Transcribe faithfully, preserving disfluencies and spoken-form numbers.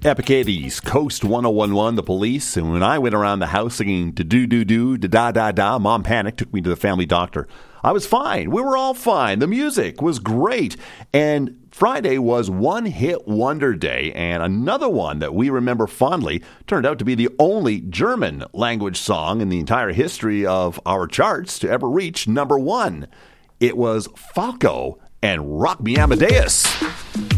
Epic eighties, Coast one oh one one, The Police, and when I went around the house singing da-do-do-do, da-da-da-da, Mom panicked, took me to the family doctor. I was fine. We were all fine. The music was great. And Friday was One Hit Wonder Day, and another one that we remember fondly turned out to be the only German language song in the entire history of our charts to ever reach number one. It was Falco and Rock Me Amadeus.